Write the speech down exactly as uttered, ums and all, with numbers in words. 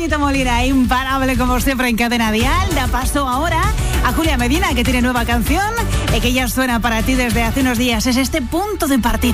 Toñito Molina, imparable como siempre en Cadena Dial. Da paso ahora a Julia Medina, que tiene nueva canción y que ya suena para ti desde hace unos días. Es este punto de partida.